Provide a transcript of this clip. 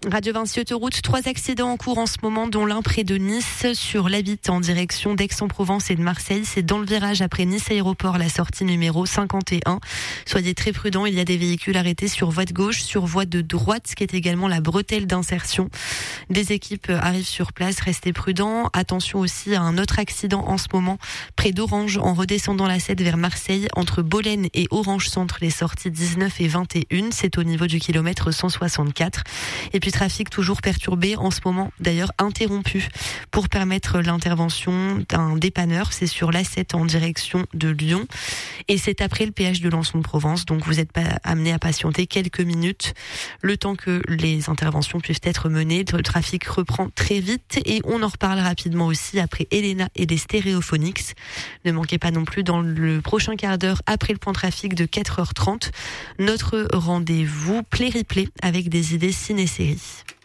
Radio Vinci Autoroute, 3 accidents en cours en ce moment, dont l'un près de Nice, sur l'A8 en direction d'Aix-en-Provence et de Marseille. C'est dans le virage après Nice Aéroport, la sortie numéro 51. Soyez très prudents, il y a des véhicules arrêtés sur voie de gauche, sur voie de droite, ce qui est également la bretelle d'insertion. Des équipes arrivent sur place, restez prudents. Attention aussi à un autre accident en ce moment, près d'Orange, en redescendant la 7 vers Marseille, entre Bolène et Orange Centre, les sorties 19 et 21. C'est au niveau du kilomètre 164. Et puis trafic toujours perturbé en ce moment, d'ailleurs interrompu pour permettre l'intervention d'un dépanneur. C'est sur l'A7 en direction de Lyon et c'est après le péage de Lançon-de-Provence. Donc vous n'êtes pas amené à patienter quelques minutes le temps que les interventions puissent être menées. Le trafic reprend très vite et on en reparle rapidement aussi après Elena et les Stéréophonics. Ne manquez pas non plus dans le prochain quart d'heure après le point trafic de 4h30 notre rendez-vous Play Replay avec des idées ciné-séries.